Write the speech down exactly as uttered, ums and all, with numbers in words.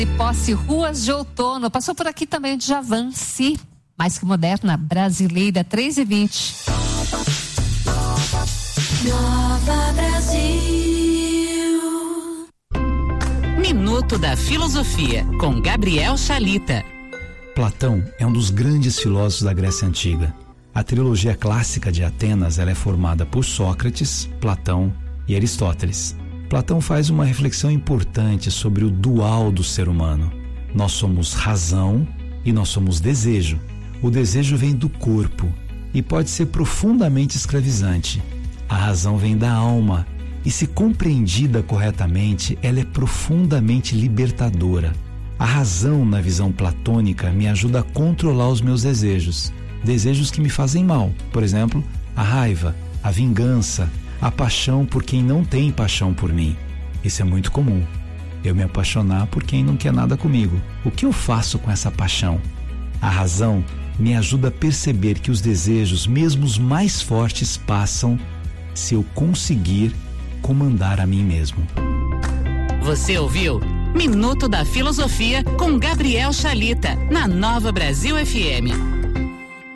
E Posse Ruas de Outono. Passou por aqui também o Djavan, Si, mais que moderna, brasileira, três e vinte. Nova Brasil. Minuto da Filosofia, com Gabriel Chalita. Platão é um dos grandes filósofos da Grécia Antiga. A trilogia clássica de Atenas ela é formada por Sócrates, Platão e Aristóteles. Platão faz uma reflexão importante sobre o dual do ser humano. Nós somos razão e nós somos desejo. O desejo vem do corpo e pode ser profundamente escravizante. A razão vem da alma e, se compreendida corretamente, ela é profundamente libertadora. A razão, na visão platônica, me ajuda a controlar os meus desejos. Desejos que me fazem mal. Por exemplo, a raiva, a vingança, a paixão por quem não tem paixão por mim. Isso é muito comum. Eu me apaixonar por quem não quer nada comigo. O que eu faço com essa paixão? A razão me ajuda a perceber que os desejos, mesmo os mais fortes, passam se eu conseguir comandar a mim mesmo. Você ouviu Minuto da Filosofia com Gabriel Chalita, na Nova Brasil F M.